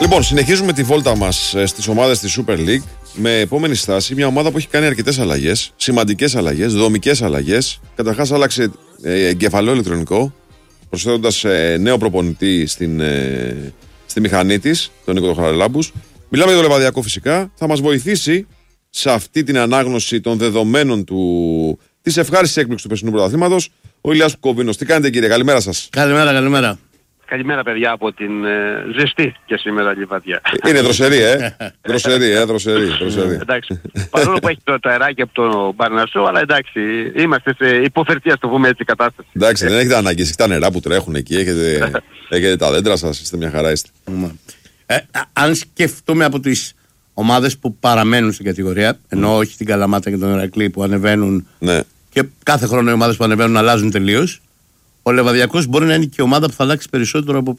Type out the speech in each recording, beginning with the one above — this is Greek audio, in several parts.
Λοιπόν, συνεχίζουμε τη βόλτα μας στις ομάδες της Super League με επόμενη στάση μια ομάδα που έχει κάνει αρκετές αλλαγές, σημαντικές αλλαγές, δομικές αλλαγές. Καταρχάς άλλαξε εγκεφαλαίο ηλεκτρονικό, προσθέτοντας νέο προπονητή στη μηχανή της, τον Νίκο Χαραλάμπους. Μιλάμε για το Λεβαδιακό φυσικά. Θα μας βοηθήσει σε αυτή την ανάγνωση των δεδομένων της ευχάριστης έκπληξης του περσινού πρωταθλήματος ο Ηλιάς Κουκοβίνος. Τι κάνετε, κύριε? Καλημέρα σας. Καλημέρα. Καλημέρα, παιδιά, από την ζεστή και σήμερα Λιβαδιά. Είναι δροσερή, δροσερή. Εντάξει, παρόλο που έχει το αεράκι από το Παρνασσό, αλλά εντάξει, είμαστε σε υποφερτία, το πούμε έτσι, κατάσταση. Εντάξει, δεν έχετε ανάγκη, έχετε τα νερά που τρέχουν εκεί, έχετε τα δέντρα σας, είστε μια χαρά είστε. Αν σκεφτούμε από τις ομάδες που παραμένουν στην κατηγορία, ενώ όχι την Καλαμάτα και τον Ηρακλή που ανεβαίνουν, ναι. Και κάθε χρόνο οι ομάδες που ανεβαίνουν αλλάζουν τελείως, ο Λεβαδιακός μπορεί να είναι και η ομάδα που θα αλλάξει περισσότερο από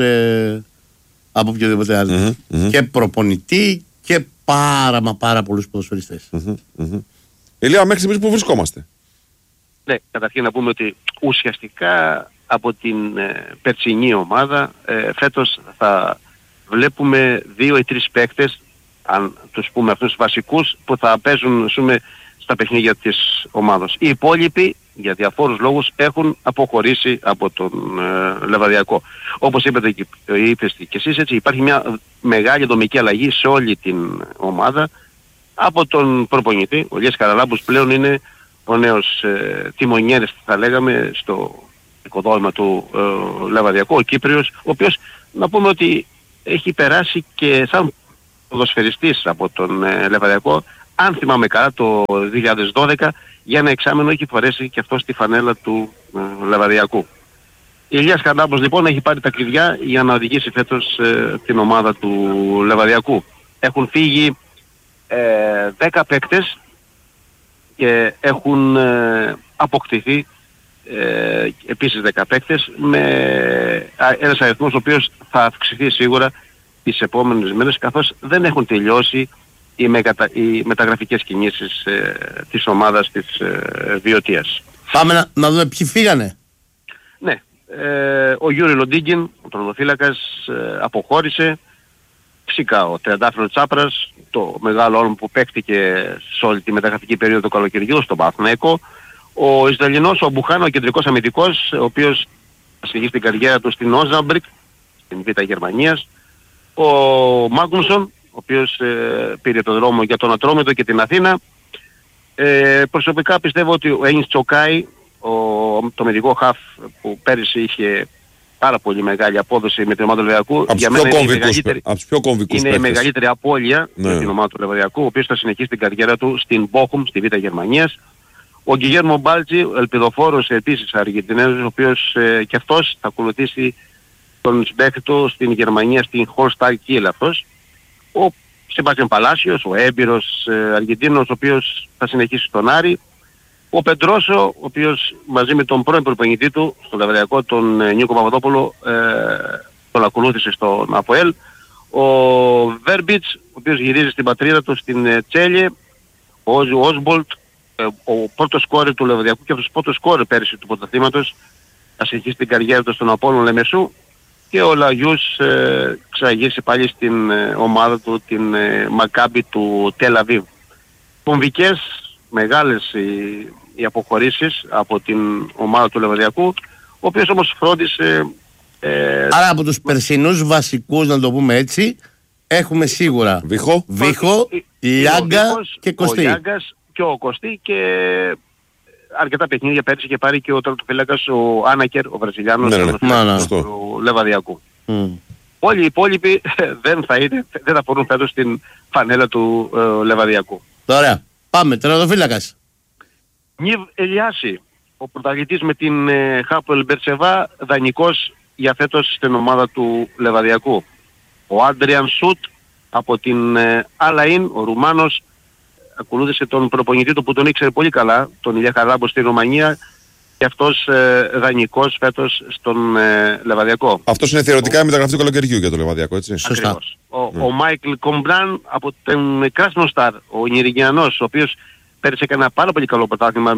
οποιοδήποτε άλλο. Και προπονητή και πάρα πολλούς ποδοσφαιριστές. Ηλία, μέχρι στιγμής που βρισκόμαστε? Ναι, καταρχήν να πούμε ότι ουσιαστικά από την περσινή ομάδα φέτος θα βλέπουμε 2 ή 3 παίκτες, αν τους πούμε αυτούς τους βασικούς, που θα παίζουν στα παιχνίδια της ομάδας. Οι υπόλοιποι για διαφόρους λόγους έχουν αποχωρήσει από τον Λεβαδιακό. Όπως είπατε και εσείς, έτσι, υπάρχει μια μεγάλη δομική αλλαγή σε όλη την ομάδα από τον προπονητή. Ο Ηλιάς Χαραλάμπους πλέον είναι ο νέος τιμονιέρης, θα λέγαμε, στο οικοδόμημα του Λεβαδιακού, ο Κύπριος, ο οποίος να πούμε ότι έχει περάσει και σαν ποδοσφαιριστής από τον Λεβαδιακό. Αν θυμάμαι καλά, το 2012 για ένα εξάμηνο έχει φορέσει και αυτό στη φανέλα του Λεβαδιακού. Ηλιάς Χαραλάμπους λοιπόν έχει πάρει τα κλειδιά για να οδηγήσει φέτος την ομάδα του Λεβαδιακού. Έχουν φύγει 10 παίκτες και έχουν αποκτηθεί επίσης 10 παίκτες με ένας αριθμός ο οποίος θα αυξηθεί σίγουρα τις επόμενες μέρες, καθώς δεν έχουν τελειώσει οι μεταγραφικές κινήσεις της ομάδας της Βιωτίας. Πάμε να δούμε ποιοι φύγανε. Ναι, ο Γιούρι Λοντίγκιν, ο τροδοφύλακας, αποχώρησε. Φυσικά ο Τριαντάφυλλος Τσάπρας, το μεγάλο όνομα που παίχτηκε σε όλη τη μεταγραφική περίοδο του καλοκαιριού στον Παναθηναϊκό. Ο Ισραηλινός, ο Μπουχάνα, ο κεντρικός αμυντικός, ο οποίος συνεχίζει την καριέρα του στην Όζαμπρικ, στην Β' Γερμανίας. Ο Μάγνουσον, ο οποίος πήρε τον δρόμο για τον Ατρόμητο και την Αθήνα. Προσωπικά πιστεύω ότι ο Ένις Τσοκάι, το αμυντικό χαφ που πέρυσι είχε πάρα πολύ μεγάλη απόδοση με την ομάδα του Λεβαδιακού, για μένα είναι η μεγαλύτερη απώλεια για την ομάδα του Λεβαδιακού, ο οποίος θα συνεχίσει την καριέρα του στην Μπόχουμ, στη Β' Γερμανίας. Ο Γκιγέρμο Μπάλτζι, ο ελπιδοφόρος επίσης Αργεντινέζος, ο οποίος και αυτός θα ακολουθήσει τον συμπαίχτη του στην Γερμανία, στην Χολστάιν Kiel αυτός. Ο Σεμπάστιαν Παλάσιος, ο έμπειρος Αργεντίνος, ο οποίος θα συνεχίσει στον Άρη. Ο Πεντρόσο, ο οποίος μαζί με τον πρώην προπονητή του, στον Λεβαδιακό, τον Νίκο Παπαδόπουλο, τον ακολούθησε στον ΑΠΟΕΛ. Ο Βέρμπιτς, ο οποίος γυρίζει στην πατρίδα του στην Τσέλιε. Ο Όσμπολτ, ο πρώτος σκόρερ του Λεβαδιακού και αυτός ο πρώτος σκόρερ πέρυσι του πρωταθλήματος, θα συνεχίσει την καριέρα του στον Απόλλων Λεμεσού. Και ο Λαγιούς ξαναγύρισε πάλι στην ομάδα του, την Μακάμπι του Τελ Αβίβ. Κομβικές, μεγάλες οι αποχωρήσεις από την ομάδα του Λεβαδιακού, ο οποίος όμως φρόντισε... Άρα από τους περσινούς βασικούς, να το πούμε έτσι, έχουμε σίγουρα Βίχο, Λιάγκα και Κωστή. Ο Λιάγκας και ο Κωστή, και αρκετά παιχνίδια πέρυσι και πάρει και ο τερματοφύλακας ο Άνακερ, ο Βραζιλιάνος του Λεβαδιακού. Όλοι οι υπόλοιποι δεν θα φορούν φέτος στην φανέλα του Λεβαδιακού. Ωραία. Πάμε, τερματοφύλακας. Νιβ Ελιάση, ο πρωταγωνιστής με την Χάπουελ Μπερσεβά, δανεικός για φέτος στην ομάδα του Λεβαδιακού. Ο Άντριαν Σουτ από την Αλαΐν, ο Ρουμάνος, ακολούθησε τον προπονητή του που τον ήξερε πολύ καλά, τον Ηλιά Χαραλάμπο στη Ρουμανία, και αυτός δανεικός φέτος στον Λεβαδιακό. Αυτός είναι θεωρητικά μεταγραφή του καλοκαιριού για το Λεβαδιακό, έτσι. Σωστά. Ο Μάικλ Κομπράν από τον Κράσνοσταρ, ο Νιγηριανός, ο οποίος πέρασε ένα πάρα πολύ καλό πρωτάθλημα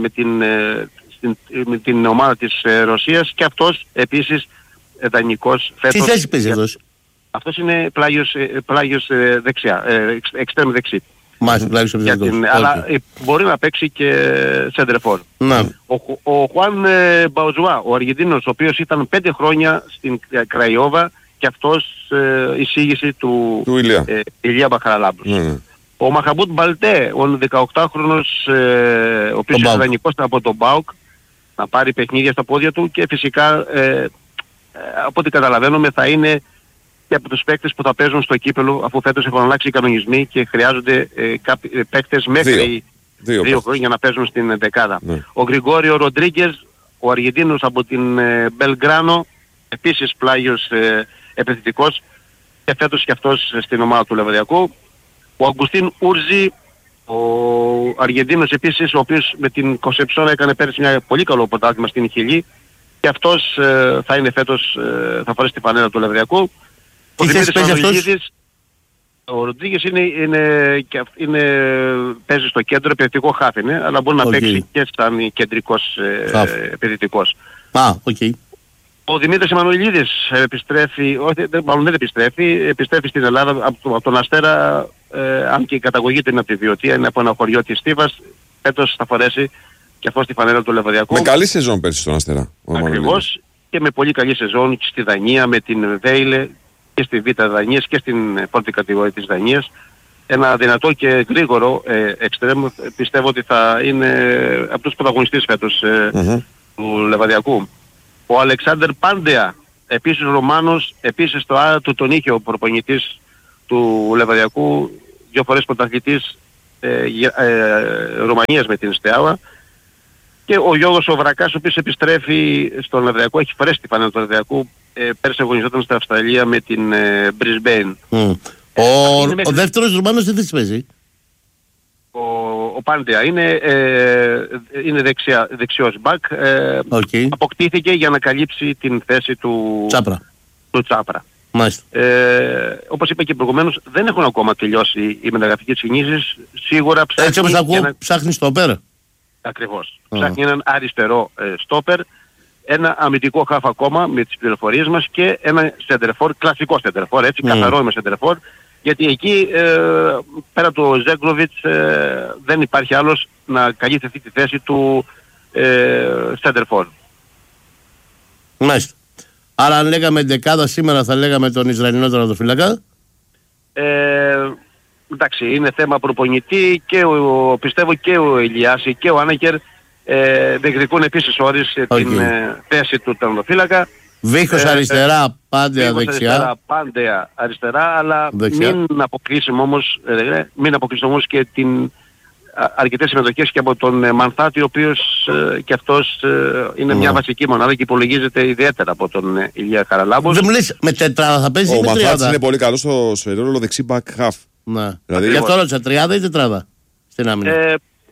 με την ομάδα της Ρωσίας, και αυτός επίσης δανεικός φέτος. Τι θέση παίζει αυτός? Αυτός είναι πλάγιος δεξιά, εξτρέμ δεξί. Μάλιστα, πλάγιος επιθετικός. Αλλά μπορεί να παίξει και σέντρεφορ. Ο Χουάν Μπαουζουά, ο Αργεντίνος, ο οποίος ήταν 5 χρόνια στην Κραϊόβα και αυτός εισήγηση του Ηλία Μπαχαραλάμπους. Ο Μαχαμπούτ Μπαλτέ, ο 18χρονος, ο οποίος είναι δανεικός από τον ΠΑΟΚ, να πάρει παιχνίδια στα πόδια του και φυσικά από ό,τι καταλαβαίνουμε θα είναι και από τους παίκτες που θα παίζουν στο κύπελλο, αφού φέτος έχουν αλλάξει οι κανονισμοί και χρειάζονται παίκτες μέχρι 2 χρόνια να παίζουν στην δεκάδα. Ο Γρηγόριο Ροντρίγκες, ο Αργεντίνος από την Μπελγκράνο, επίσης πλάγιος επιθετικός και φέτος και αυτός στην ομάδα του Λεβαδιακού. Ο Αγκουστίν Ούρζι, ο Αργεντίνος επίσης, ο οποίος με την Κονσεψόν έκανε πέρυσι μια πολύ καλό πρωτάθλημα στην Χιλή και αυτός θα είναι φέτος, θα φορέσει τη φανέλα του Λεβαδιακού. Ο Δημήτρης Μανολίδης, ο Ροντρίγκες παίζει στο κέντρο, επιθετικό χάφ είναι, αλλά μπορεί να παίξει και σαν κεντρικός επιθετικός. Ο Δημήτρης Μανολίδης επιστρέφει, μάλλον δεν επιστρέφει στην Ελλάδα από τον Αστέρα, αν και η καταγωγή του είναι από τη Βιωτία, είναι από ένα χωριό της Στίβας, φέτος θα φορέσει και αυτό στη φανέλα του Λεβαδιακού. Με καλή σεζόν πέρσι στον Αστέρα. Ακριβώς, και με πολύ καλή σεζόν και στη Δανία, με την Βέιλε και στη Β' Δανίας και στην πρώτη κατηγορία της Δανίας. Ένα δυνατό και γρήγορο εξτρέμ, πιστεύω ότι θα είναι από τους πρωταγωνιστές φέτος του Λεβαδιακού. Ο Αλεξάνδερ Πάντεα, επίσης Ρωμάνος, επίσης τον είχε ο προπονητής του Λεβαδιακού, 2 φορές πρωταθλητής Ρουμανίας με την Στεάουα. Και ο Γιώργος ο Βρακάς, ο οποίος επιστρέφει στον Λεβαδιακό, έχει φορέσει τη φανέλα του Λεβαδιακού, πέρσι αγωνιζόταν στην Αυστραλία με την Brisbane. Ο δεύτερος Ρουμάνος τι θέση παίζει? Ο Πάντεα είναι δεξιός μπακ, αποκτήθηκε για να καλύψει την θέση του Τσάπρα. Όπως είπα και προηγουμένως, δεν έχουν ακόμα τελειώσει οι μεταγραφικές κινήσεις. Σίγουρα ψάχνει... Έτσι όπως ψάχνει στόπερ. Ακριβώς. Ψάχνει έναν αριστερό στόπερ, ένα αμυντικό χαφ ακόμα με τις πληροφορίες μας και ένα σεντερφόρ, κλασικό σεντερφόρ, έτσι, καθαρό με σεντερφόρ, γιατί εκεί πέρα του Ζέγκροβιτς δεν υπάρχει άλλος να καλύψει αυτή τη θέση του σεντερφόρ. Μάλιστα. Άρα αν λέγαμε δεκάδα σήμερα θα λέγαμε τον Ισραηλινό τερματοφύλακα. Εντάξει, είναι θέμα προπονητή και πιστεύω και ο Ηλιάση και ο Άνεκερ διεκδικούν επίσης όρις την θέση του τερματοφύλακα. Βίχος αριστερά, Πάντεα δεξιά. Πάντεα αριστερά, αλλά μην αποκλείσουμε όμως και την αρκετές συμμετοχές και από τον Μανθάτη, ο οποίος και αυτός είναι μια βασική μονάδα και υπολογίζεται ιδιαίτερα από τον Ηλία Χαραλάμπους. Δεν μου λες με τετράδα θα παίζει? Ο Μανθάτης είναι πολύ καλός στο ρόλο δεξί back half. Ναι. Δηλαδή, γι' αυτό ρώτησα, τριάδα ή τετράδα στην άμυνα?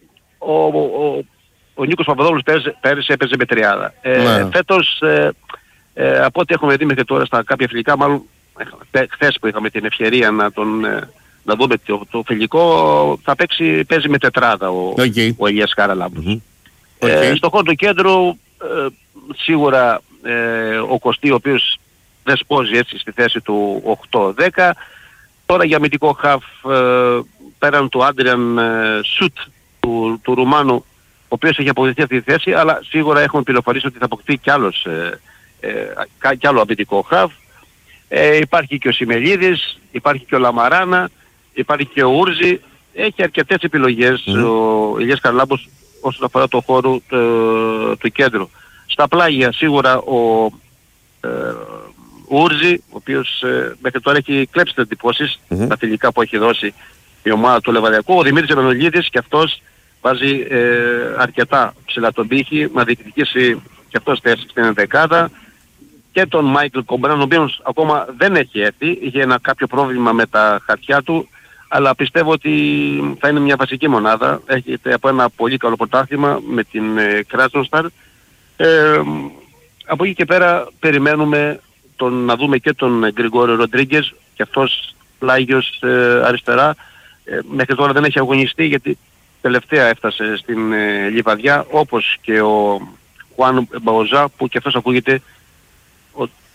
Ο Νίκος Παπαδόπουλος πέρυσι έπαιζε με τριάδα. Φέτος, από ό,τι έχουμε δει μέχρι τώρα στα κάποια φιλικά, μάλλον χθες που είχαμε την ευκαιρία να δούμε το φιλικό, θα παίζει με τετράδα ο Ηλίας Χαραλάμπους. Στο χώρο του κέντρου σίγουρα ο Κωστή, ο οποίος δεσπόζει έτσι στη θέση του 8-10. Τώρα για αμυντικό χαφ, πέραν του Άντριαν Σουτ του Ρουμάνου, ο οποίος έχει αποδειχθεί αυτή τη θέση, αλλά σίγουρα έχουμε πληροφορήσει ότι θα αποκτήσει κι άλλο αμυντικό χαφ. Υπάρχει και ο Σιμελίδης, υπάρχει και ο Λαμαράνα, υπάρχει και ο Ούρζι. Έχει αρκετές επιλογές ο Ηλίας Χαραλάμπους όσον αφορά το χώρο του κέντρου. Στα πλάγια σίγουρα ο Ούρζι, ο οποίος μέχρι τώρα έχει κλέψει τις εντυπώσεις τα φιλικά που έχει δώσει η ομάδα του Λεβαδιακού. Ο Δημήτρης Εμμανουηλίδης και αυτός βάζει αρκετά ψηλά τον πύχη, να διεκδικήσει και αυτός θέση στην δεκάδα. Και τον Μάικλ Κομπράν, ο οποίος ακόμα δεν έχει έρθει, είχε κάποιο πρόβλημα με τα χαρτιά του, αλλά πιστεύω ότι θα είναι μια βασική μονάδα. Έχετε από ένα πολύ καλό πρωτάθλημα με την Κράσνονσταρ. Από εκεί και πέρα περιμένουμε να δούμε και τον Γκριγόριο Ροντρίγκες, και αυτός πλάγιος αριστερά. Μέχρι τώρα δεν έχει αγωνιστεί γιατί τελευταία έφτασε στην Λιβαδιά, όπως και ο Χουάν Μπαουζά, που και αυτός ακούγεται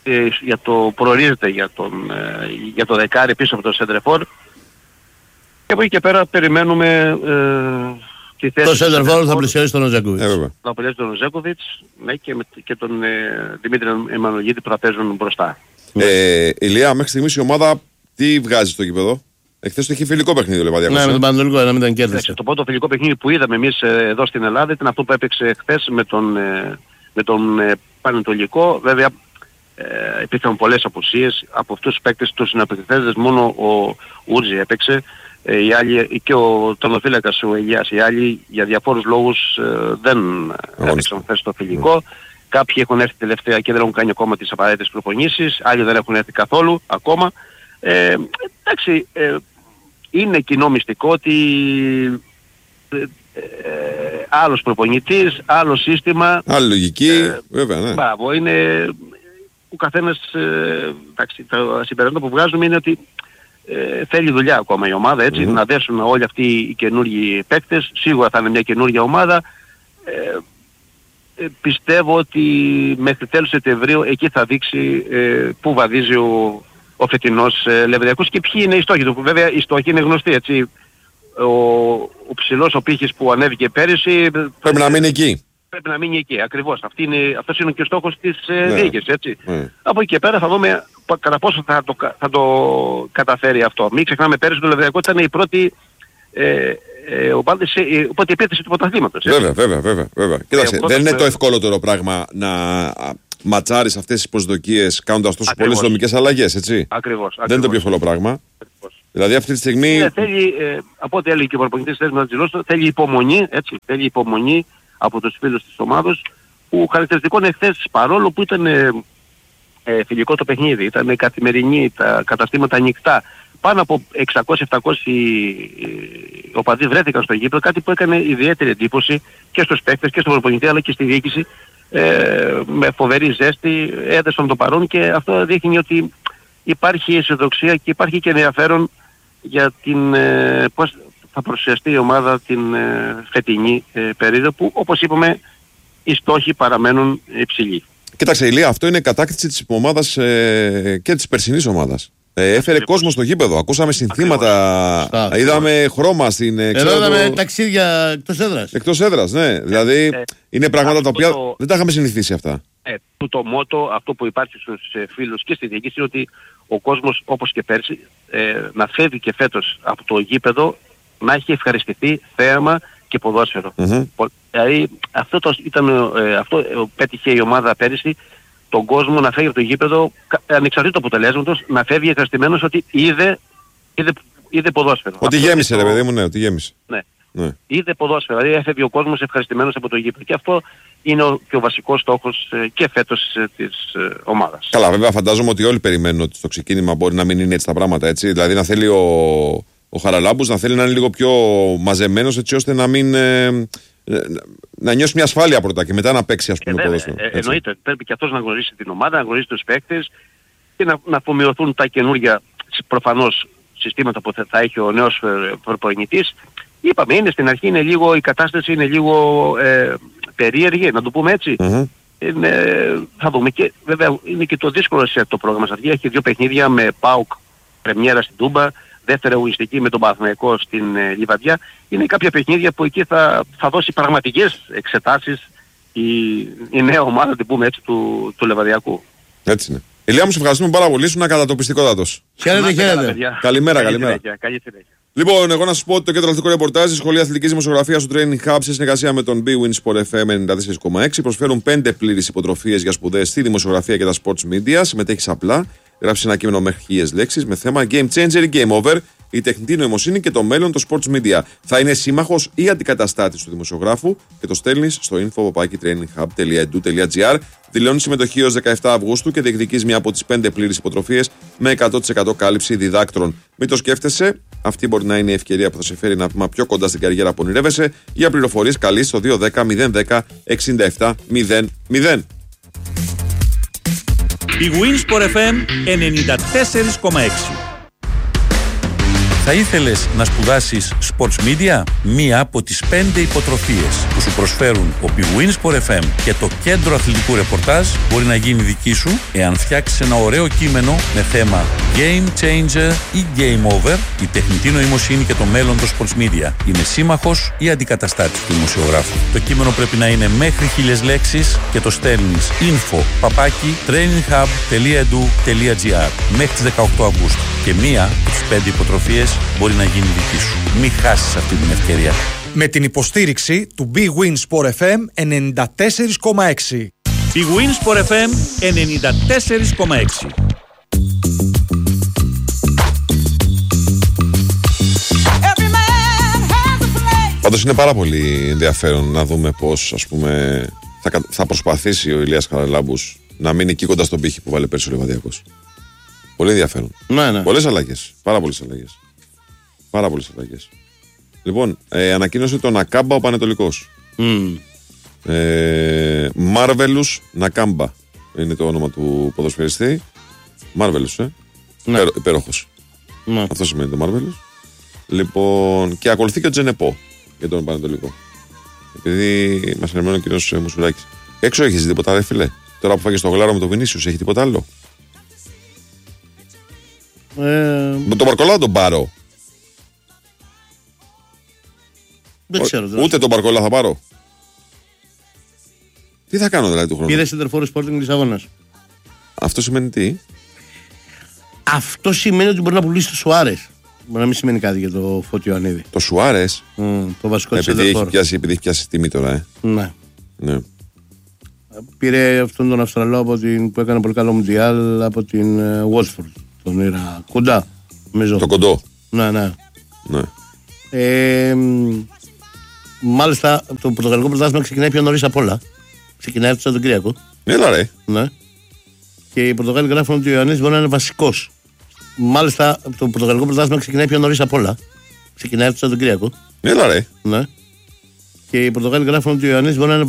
προορίζεται για το δεκάρι πίσω από το σεντρεφόρ. Και από εκεί και πέρα περιμένουμε τη θέση. Το σεντρεφόρ θα πλησιάσει τον Οζέκοβιτς. Θα πλησιάσει τον Οζέκοβιτς, ναι, και τον Δημήτρη Εμμανογίτη που θα παίζουν μπροστά. Ηλία, μέχρι στιγμής η ομάδα τι βγάζει στο γήπεδο? Εχθές το είχε φιλικό παιχνίδι ο Λεβαδιακός. Ναι, με τον Πανατολικό 1-0 κέρδισε. Το πρώτο φιλικό παιχνίδι που είδαμε εμείς εδώ στην Ελλάδα ήταν αυτό που έπαιξε χθες με τον Πανατολικό. Βέβαια υπήρχαν πολλές απουσίες από αυτούς τους παίκτες, τους συναπαικτές, μόνο ο Ούρζι έπαιξε. Οι άλλοι, και ο τερματοφύλακας ο Ηλιάς, οι άλλοι για διαφόρους λόγους δεν έπαιξαν χθες στο φιλικό. Κάποιοι έχουν έρθει τελευταία και δεν έχουν κάνει ακόμα τις απαραίτητες προπονήσεις, άλλοι δεν έχουν έρθει καθόλου ακόμα. Εντάξει, είναι κοινό μυστικό ότι άλλος προπονητής, άλλο σύστημα, άλλη λογική, βέβαια, ναι. Μπράβο, είναι ο καθένας, εντάξει, τα συμπεράσματα που βγάζουμε είναι ότι θέλει δουλειά ακόμα η ομάδα, έτσι, να δέσουν όλοι αυτοί οι καινούργιοι παίκτες. Σίγουρα θα είναι μια καινούργια ομάδα. Πιστεύω ότι μέχρι τέλος Σεπτεμβρίου εκεί θα δείξει πού βαδίζει ο φετινός Λεβαδιακός και ποιοι είναι οι στόχοι του. Βέβαια οι στόχοι είναι γνωστοί, έτσι. Ο ψηλός ο πύχης που ανέβηκε πέρυσι πρέπει να μείνει εκεί. Πρέπει να μείνει εκεί, ακριβώς. Αυτός είναι και ο στόχος της διοίκησης, έτσι. Από εκεί και πέρα θα δούμε κατά πόσο θα το καταφέρει αυτό. Μην ξεχνάμε, πέρυσι το Λεβαδιακό ήταν η πρώτη οπότε επίθεση του πρωταθλήματος. Βέβαια. Κοίταξε, δεν είναι το ευκολότερο πράγμα να ματσάρεις αυτές τις προσδοκίες κάνοντας τόσο πολλές δομικές αλλαγές, έτσι. Ακριβώς. Δεν είναι το πιο εύκολο πράγμα. Δηλαδή αυτή τη στιγμή... θέλει, από ό,τι έλεγε και ο προπονητής, θέλει υπομονή, έτσι. Θέλει υπομονή από τους φίλους της ομάδος, που χαρακτηριστικό είναι χθες, παρόλο που ήταν φιλικό το παιχνίδι, ήταν καθημερινή, τα καταστήματα ανοιχτά. Πάνω από 600-700 οπαδοί βρέθηκαν στο γήπεδο, κάτι που έκανε ιδιαίτερη εντύπωση και στους παίκτες και στον προπονητή αλλά και στη διοίκηση. Με φοβερή ζέστη έδεσαν το παρόν και αυτό δείχνει ότι υπάρχει αισιοδοξία και υπάρχει και ενδιαφέρον για πώς θα παρουσιαστεί η ομάδα την φετινή περίοδο, που όπως είπαμε οι στόχοι παραμένουν υψηλοί. Κοίταξε Ηλία, αυτό είναι κατάκτηση της ομάδας και της περσινής ομάδας. Έφερε κόσμο στο γήπεδο, ακούσαμε συνθήματα, είδαμε χρώμα στην εδώ είδαμε ταξίδια εκτός έδρας. Ναι, δηλαδή είναι πράγματα τα οποία δεν τα είχαμε συνηθίσει αυτά. Το μότο, αυτό που υπάρχει στους φίλους και στη διοίκηση, είναι ότι ο κόσμος όπως και πέρσι να φεύγει και φέτος από το γήπεδο να έχει ευχαριστηθεί θέαμα και ποδόσφαιρο. Δηλαδή αυτό πέτυχε η ομάδα πέρυσι, τον κόσμο να φεύγει από το γήπεδο ανεξαρτήτως αποτελέσματος, να φεύγει ευχαριστημένος ότι είδε ποδόσφαιρο. Ότι γέμισε ρε παιδί μου, ναι, ότι γέμισε. Ναι. Είδε ποδόσφαιρο, δηλαδή έφευγε ο κόσμος ευχαριστημένος από το γήπεδο. Και αυτό είναι και ο βασικός στόχος και φέτος της ομάδας. Καλά, βέβαια φαντάζομαι ότι όλοι περιμένουν ότι στο ξεκίνημα μπορεί να μην είναι έτσι τα πράγματα, έτσι. Δηλαδή να θέλει ο Χαραλάμπους να θέλει να είναι λίγο πιο μαζεμένος, έτσι ώστε να μην... να νιώσει μια ασφάλεια πρώτα και μετά να παίξει, ας πούμε, ποδόσφαιρο. Εννοείται, πρέπει και αυτός να γνωρίσει την ομάδα, να γνωρίσει τους παίκτες και να αφομοιωθούν τα καινούργια προφανώς συστήματα που θα έχει ο νέος προπονητής. Είπαμε, είναι στην αρχή, η κατάσταση είναι λίγο περίεργη, να το πούμε έτσι. Θα δούμε, και βέβαια είναι και το δύσκολο σε το πρόγραμμα σας. Έχει 2 παιχνίδια με ΠΑΟΚ πρεμιέρα στην Τούμπα, δεύτερη αγωνιστική με τον Παναθηναϊκό στην Λιβαδιά. Είναι κάποια παιχνίδια που εκεί θα δώσει πραγματικές εξετάσεις η νέα ομάδα, την πούμε έτσι, του Λιβαδιακού. Έτσι είναι. Ηλία μου, σε ευχαριστούμε πάρα πολύ, ήσουν ακατατοπιστικότατος. Χαίρετε. Καλημέρα. Καλή συνέχεια. Λοιπόν, εγώ να σας πω ότι το κέντρο αθλητικό ρεπορτάζ, η Σχολή Αθλητικής Δημοσιογραφίας του Training Hub, σε συνεργασία με τον BWIN Sport FM 94,6, προσφέρουν 5 πλήρεις υποτροφίες για σπουδές στη δημοσιογραφία και τα sports media. Συμμετέχεις απλά, γράψεις ένα κείμενο μέχρι 1000 λέξεις με θέμα Game Changer ή Game Over, η τεχνητή νοημοσύνη και το μέλλον των sports media. Θα είναι σύμμαχος ή αντικαταστάτης του δημοσιογράφου και το στέλνεις στο info@traininghub.edu.gr. Δηλώνεις συμμετοχή ως 17 Αυγούστου και διεκδικείς μία από τις 5 πλήρεις υποτροφίες με 100% κάλυψη διδάκτρων. Μην το σκέφτεσαι, αυτή μπορεί να είναι η ευκαιρία που θα σε φέρει ένα βήμα πιο κοντά στην καριέρα που ονειρεύεσαι. Για πληροφορίες καλείς στο 210 010 67 00. Η Winsport FM 94,6. Θα ήθελες να σπουδάσεις Sports Media? Μία από τις 5 υποτροφίες που σου προσφέρουν ο Big Win Sport FM και το Κέντρο Αθλητικού Ρεπορτάζ μπορεί να γίνει δική σου εάν φτιάξεις ένα ωραίο κείμενο με θέμα Game Changer ή Game Over. Η τεχνητή νοημοσύνη και το μέλλον των Sports Media είναι σύμμαχος ή αντικαταστάτης του δημοσιογράφου. Το κείμενο πρέπει να είναι μέχρι 1000 λέξεις και το στέλνεις info@traininghub.edu.gr μέχρι τις 18 Αυγούστου. Και μία από τις 5 υποτροφίες μπορεί να γίνει δική σου. Μην χάσεις αυτή την ευκαιρία. Με την υποστήριξη του Big Win Sport FM 94,6. Big Win Sport FM 94,6. Πάντως είναι πάρα πολύ ενδιαφέρον να δούμε πώς, ας πούμε, θα προσπαθήσει ο Ηλίας Χαραλάμπους να μείνει εκεί κοντά στον πύχη που βάλε πέρσι ο Λεβαδιακός. Πολύ ενδιαφέρον. Ναι. Πολλές αλλαγές. Πάρα πολλές αλλαγές. Λοιπόν, ανακοίνωσε τον Νακάμπα ο Πανετολικός. Μάρβελους Νακάμπα είναι το όνομα του ποδοσφαιριστή. Μάρβελους, Ναι. Υπέροχος. Ναι. Αυτό σημαίνει το Μάρβελους. Λοιπόν, και ακολουθεί και ο Τζενεπό για τον Πανετολικό. Επειδή μας ενημερώνει ο κύριος Μουσουράκης. Έξω έχεις τίποτα, ρε φίλε? Τώρα που φάγες το γλάρο με τον Βινίσιους, έχει τίποτα άλλο? Με τον Μπαρκολά τον πάρω. Δεν ξέρω. Ούτε τον Μπαρκολά θα πάρω. Τι θα κάνω δηλαδή του χρόνου? Πήρε Σεντερφόρ Sporting Λισαβόνας. Αυτό σημαίνει τι? Αυτό σημαίνει ότι μπορεί να πουλήσει το Σουάρες. Μπορεί να μην σημαίνει κάτι για το Φώτη Ιωαννίδη. Το Σουάρες. Το βασικό της Επειδή Σεντερφόρ. έχει πιάσει τιμή τώρα, Ναι. Ναι. Πήρε αυτόν τον Αυστραλό που έκανε πολύ καλό Μουντιάλ από την Watford. Τον Ήρα κοντά. Το κοντό. Ναι. Ναι. Μάλιστα το πορτογαλικό πρωτάθλημα ξεκινάει πιο νωρίς απ' όλα. Ξεκινάει από το Σαββατοκύριακο. Έλα ρε. Ναι. Και οι Πορτογάλοι γράφουν ότι ο Ιωαννίδης μπορεί να είναι βασικός. Μάλιστα το πορτογαλικό πρωτάθλημα ξεκινάει πιο νωρίς απ' όλα. Ξεκινάει από το Σαββατοκύριακο. Έλα ρε. Ναι. Και οι Πορτογάλοι γράφουν ότι ο Ιωαννίδης μπορεί να είναι